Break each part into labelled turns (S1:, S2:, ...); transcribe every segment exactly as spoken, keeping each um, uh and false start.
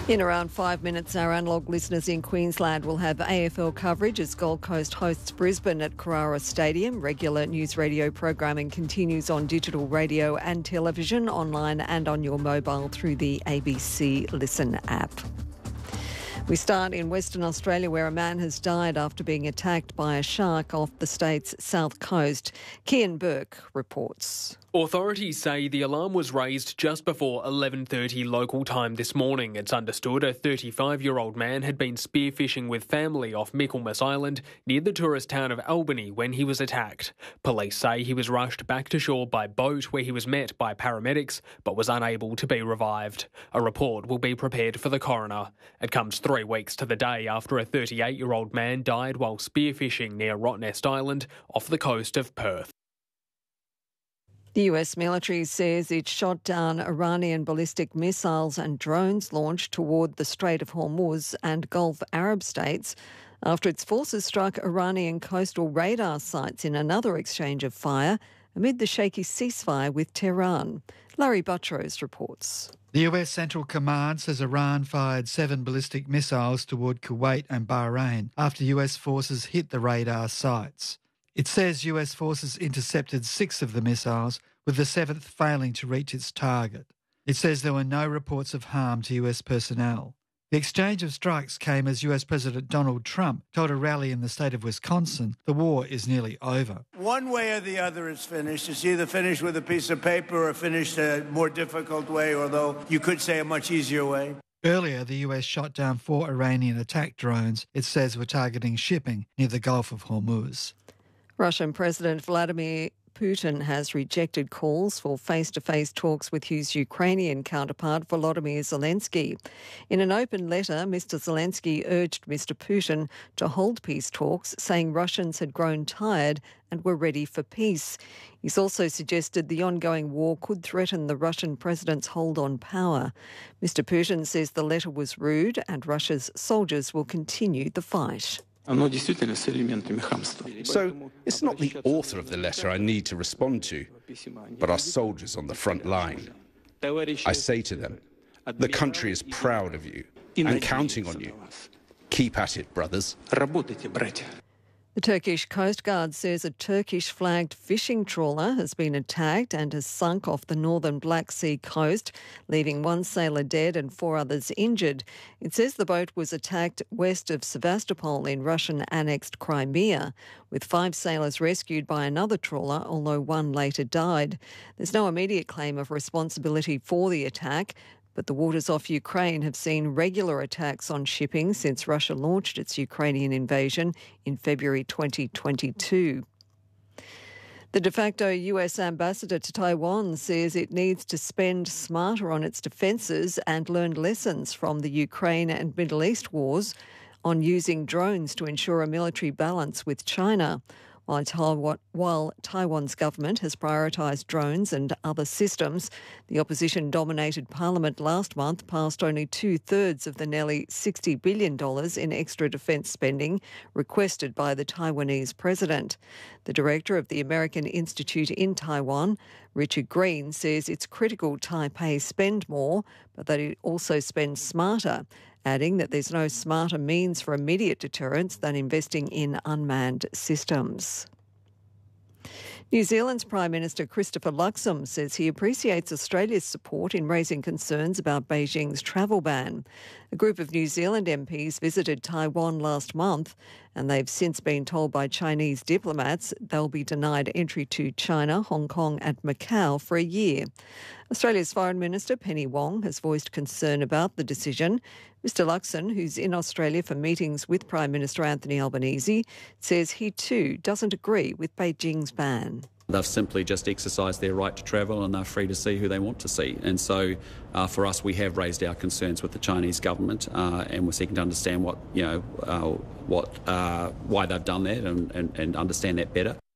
S1: In around five minutes, our analogue listeners in Queensland will have A F L coverage as Gold Coast hosts Brisbane at Carrara Stadium. Regular news radio programming continues on digital radio and television, online and on your mobile through the A B C Listen app. We start in Western Australia, where a man has died after being attacked by a shark off the state's south coast. Kian Burke reports.
S2: Authorities say the alarm was raised just before eleven thirty local time this morning. It's understood a thirty-five-year-old man had been spearfishing with family off Michaelmas Island near the tourist town of Albany when he was attacked. Police say he was rushed back to shore by boat, where he was met by paramedics but was unable to be revived. A report will be prepared for the coroner. It comes three weeks to the day after a thirty-eight-year-old man died while spearfishing near Rottnest Island off the coast of Perth.
S1: The U S military says it shot down Iranian ballistic missiles and drones launched toward the Strait of Hormuz and Gulf Arab states after its forces struck Iranian coastal radar sites in another exchange of fire amid the shaky ceasefire with Tehran. Larry Buttrose reports.
S3: The U S Central Command says Iran fired seven ballistic missiles toward Kuwait and Bahrain after U S forces hit the radar sites. It says U S forces intercepted six of the missiles, with the seventh failing to reach its target. It says there were no reports of harm to U S personnel. The exchange of strikes came as U S President Donald Trump told a rally in the state of Wisconsin the war is nearly over.
S4: One way or the other is finished. It's either finished with a piece of paper or finished a more difficult way, although you could say a much easier way.
S3: Earlier, the U S shot down four Iranian attack drones it says were targeting shipping near the Gulf of Hormuz.
S1: Russian President Vladimir Putin has rejected calls for face-to-face talks with his Ukrainian counterpart Volodymyr Zelensky. In an open letter, Mister Zelensky urged Mister Putin to hold peace talks, saying Russians had grown tired and were ready for peace. He's also suggested the ongoing war could threaten the Russian president's hold on power. Mister Putin says the letter was rude and Russia's soldiers will continue the fight.
S5: So it's not the author of the letter I need to respond to, but our soldiers on the front line. I say to them, the country is proud of you and counting on you. Keep at it, brothers.
S1: The Turkish Coast Guard says a Turkish-flagged fishing trawler has been attacked and has sunk off the northern Black Sea coast, leaving one sailor dead and four others injured. It says the boat was attacked west of Sevastopol in Russian-annexed Crimea, with five sailors rescued by another trawler, although one later died. There's no immediate claim of responsibility for the attack, but the waters off Ukraine have seen regular attacks on shipping since Russia launched its Ukrainian invasion in February twenty twenty-two. The de facto U S ambassador to Taiwan says it needs to spend smarter on its defences and learn lessons from the Ukraine and Middle East wars on using drones to ensure a military balance with China. While, Taiwan, while Taiwan's government has prioritised drones and other systems, the opposition-dominated parliament last month passed only two-thirds of the nearly sixty billion dollars in extra defence spending requested by the Taiwanese president. The director of the American Institute in Taiwan, Richard Green, says it's critical Taipei spend more, but that it also spends smarter, adding that there's no smarter means for immediate deterrence than investing in unmanned systems. New Zealand's Prime Minister Christopher Luxon says he appreciates Australia's support in raising concerns about Beijing's travel ban. A group of New Zealand M Ps visited Taiwan last month, and they've since been told by Chinese diplomats they'll be denied entry to China, Hong Kong and Macau for a year. Australia's Foreign Minister Penny Wong has voiced concern about the decision. Mister Luxon, who's in Australia for meetings with Prime Minister Anthony Albanese, says he too doesn't agree with Beijing's ban.
S6: They've simply just exercised their right to travel and they're free to see who they want to see. And so uh, for us, we have raised our concerns with the Chinese government uh, and we're seeking to understand what, you know, uh, what, uh, why they've done that and, and, and understand that better.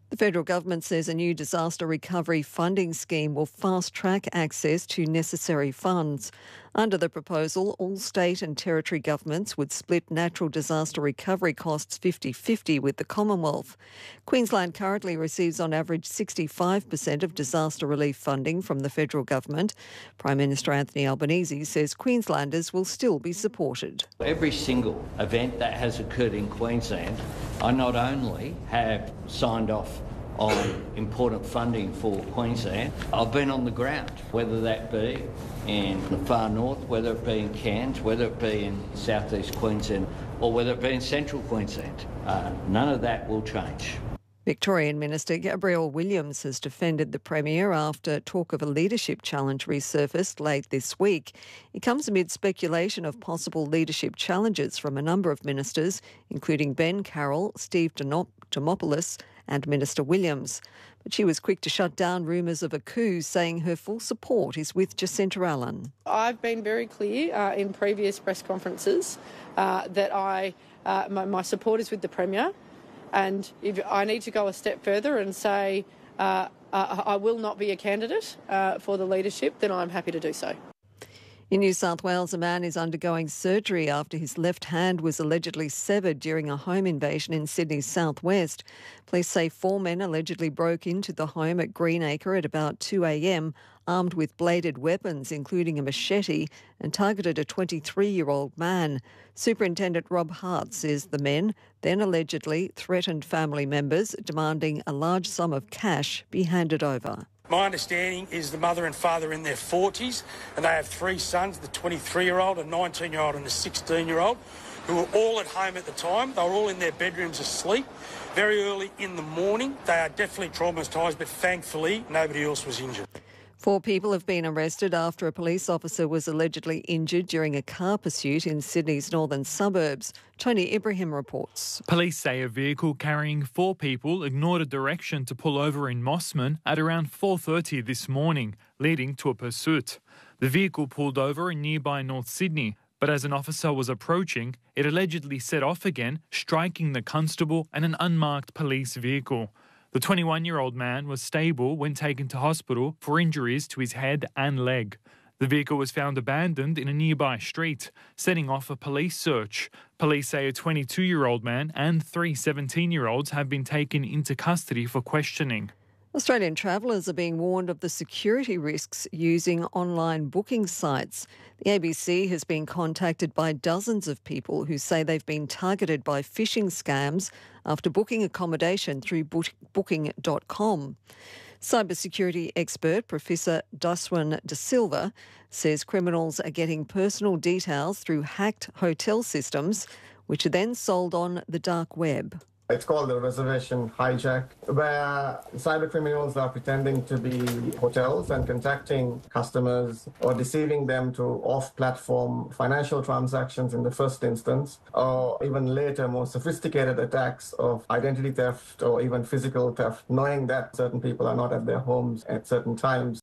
S1: The federal government says a new disaster recovery funding scheme will fast-track access to necessary funds. Under the proposal, all state and territory governments would split natural disaster recovery costs fifty-fifty with the Commonwealth. Queensland currently receives on average sixty-five percent of disaster relief funding from the federal government. Prime Minister Anthony Albanese says Queenslanders will still be supported.
S7: Every single event that has occurred in Queensland, I not only have signed off on important funding for Queensland, I've been on the ground, whether that be in the far north, whether it be in Cairns, whether it be in southeast Queensland, or whether it be in central Queensland. Uh, none of that will change.
S1: Victorian Minister Gabrielle Williams has defended the Premier after talk of a leadership challenge resurfaced late this week. It comes amid speculation of possible leadership challenges from a number of ministers, including Ben Carroll, Steve Demopoulos and Minister Williams. But she was quick to shut down rumours of a coup, saying her full support is with Jacinta Allen.
S8: I've been very clear uh, in previous press conferences uh, that I uh, my, my support is with the Premier. And if I need to go a step further and say uh, uh, I will not be a candidate uh, for the leadership, then I'm happy to do so.
S1: In New South Wales, a man is undergoing surgery after his left hand was allegedly severed during a home invasion in Sydney's southwest. Police say four men allegedly broke into the home at Greenacre at about two a.m, armed with bladed weapons, including a machete, and targeted a twenty-three-year-old man. Superintendent Rob Hart says the men then allegedly threatened family members, demanding a large sum of cash be handed over.
S9: My understanding is the mother and father are in their forties, and they have three sons, the twenty-three-year-old, a nineteen-year-old and a sixteen-year-old, who were all at home at the time. They were all in their bedrooms asleep. Very early in the morning, they are definitely traumatised, but thankfully nobody else was injured.
S1: Four people have been arrested after a police officer was allegedly injured during a car pursuit in Sydney's northern suburbs. Tony Ibrahim reports.
S10: Police say a vehicle carrying four people ignored a direction to pull over in Mossman at around four thirty this morning, leading to a pursuit. The vehicle pulled over in nearby North Sydney, but as an officer was approaching, it allegedly set off again, striking the constable and an unmarked police vehicle. The twenty-one-year-old man was stable when taken to hospital for injuries to his head and leg. The vehicle was found abandoned in a nearby street, setting off a police search. Police say a twenty-two-year-old man and three seventeen-year-olds have been taken into custody for questioning.
S1: Australian travellers are being warned of the security risks using online booking sites. The A B C has been contacted by dozens of people who say they've been targeted by phishing scams after booking accommodation through booking dot com. Cybersecurity expert Professor Daswin De Silva says criminals are getting personal details through hacked hotel systems, which are then sold on the dark web.
S11: It's called the reservation hijack, where cyber criminals are pretending to be hotels and contacting customers or deceiving them to off-platform financial transactions in the first instance, or even later more sophisticated attacks of identity theft or even physical theft, knowing that certain people are not at their homes at certain times.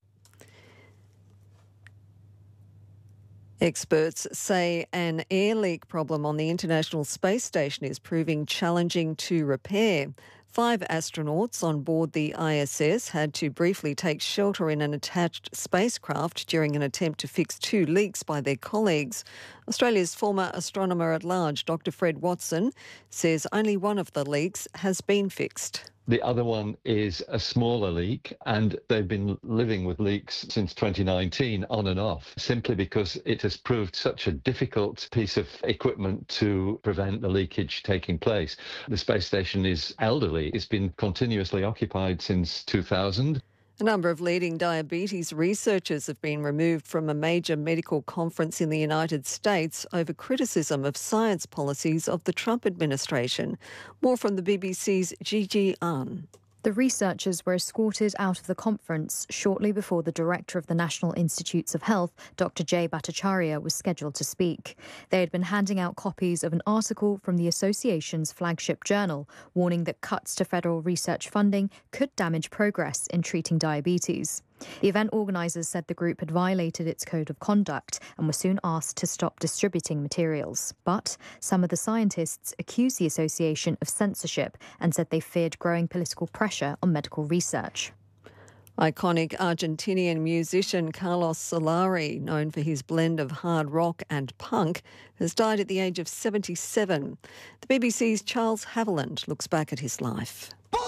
S1: Experts say an air leak problem on the International Space Station is proving challenging to repair. Five astronauts on board the I S S had to briefly take shelter in an attached spacecraft during an attempt to fix two leaks by their colleagues. Australia's former astronomer at large, Doctor Fred Watson, says only one of the leaks has been fixed.
S12: The other one is a smaller leak, and they've been living with leaks since twenty nineteen on and off, simply because it has proved such a difficult piece of equipment to prevent the leakage taking place. The space station is elderly. It's been continuously occupied since two thousand.
S1: A number of leading diabetes researchers have been removed from a major medical conference in the United States over criticism of science policies of the Trump administration. More from the B B C's Gigi Ahn.
S13: The researchers were escorted out of the conference shortly before the director of the National Institutes of Health, Doctor Jay Bhattacharya, was scheduled to speak. They had been handing out copies of an article from the association's flagship journal, warning that cuts to federal research funding could damage progress in treating diabetes. The event organisers said the group had violated its code of conduct and were soon asked to stop distributing materials. But some of the scientists accused the association of censorship and said they feared growing political pressure on medical research.
S1: Iconic Argentinian musician Carlos Solari, known for his blend of hard rock and punk, has died at the age of seventy-seven. The B B C's Charles Haviland looks back at his life.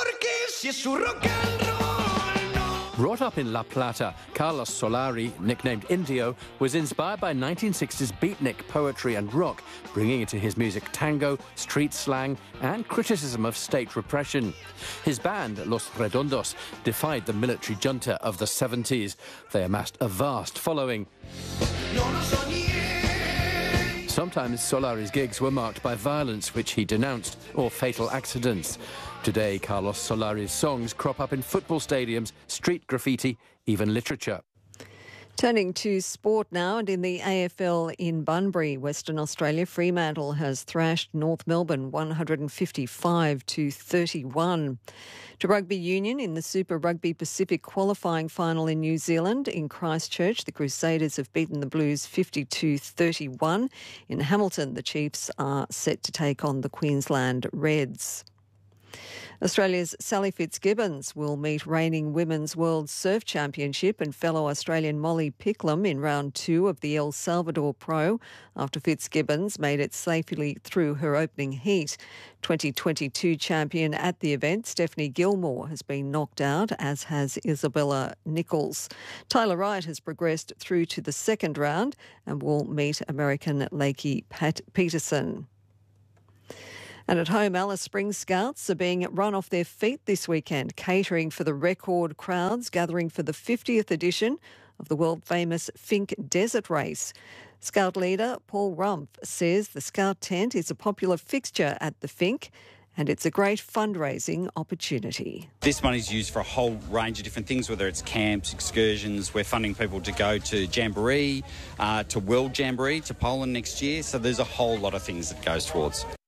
S14: Brought up in La Plata, Carlos Solari, nicknamed Indio, was inspired by nineteen sixties beatnik poetry and rock, bringing into his music tango, street slang and criticism of state repression. His band, Los Redondos, defied the military junta of the seventies. They amassed a vast following. Sometimes Solari's gigs were marked by violence, which he denounced, or fatal accidents. Today, Carlos Solari's songs crop up in football stadiums, street graffiti, even literature.
S1: Turning to sport now, and in the A F L in Bunbury, Western Australia, Fremantle has thrashed North Melbourne one hundred fifty-five to thirty-one. To rugby union, in the Super Rugby Pacific qualifying final in New Zealand, in Christchurch, the Crusaders have beaten the Blues fifty-two thirty-one. In Hamilton, the Chiefs are set to take on the Queensland Reds. Australia's Sally Fitzgibbons will meet reigning Women's World Surf Championship and fellow Australian Molly Picklum in round two of the El Salvador Pro after Fitzgibbons made it safely through her opening heat. twenty twenty-two champion at the event, Stephanie Gilmore, has been knocked out, as has Isabella Nichols. Tyler Wright has progressed through to the second round and will meet American Lakey Pat Peterson. And at home, Alice Springs Scouts are being run off their feet this weekend, catering for the record crowds gathering for the fiftieth edition of the world-famous Finke Desert Race. Scout leader Paul Rumpf says the Scout tent is a popular fixture at the Finke and it's a great fundraising opportunity.
S15: This money is used for a whole range of different things, whether it's camps, excursions. We're funding people to go to Jamboree, uh, to World Jamboree, to Poland next year. So there's a whole lot of things that goes towards.